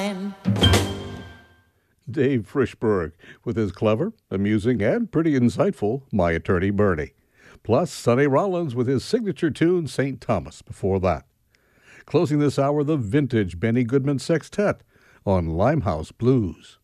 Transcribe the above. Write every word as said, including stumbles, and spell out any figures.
Dave Frischberg with his clever, amusing, and pretty insightful My Attorney Bernie. Plus, Sonny Rollins with his signature tune, Saint Thomas, before that. Closing this hour, the vintage Benny Goodman Sextet on Limehouse Blues.